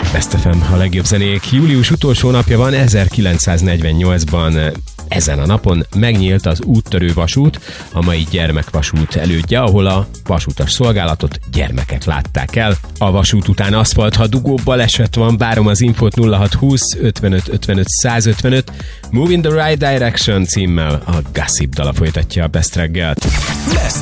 Best FM, a legjobb zenék. Július utolsó napja van, 1948-ban ezen a napon megnyílt az úttörő vasút, a mai gyermekvasút elődje, ahol a vasútas szolgálatot gyermekek látták el. A vasút után aszfalt, ha dugó, baleset van, várom az infót 0620 55 55 155. Move in the right direction címmel a Gossip dala folytatja a Best reggelt.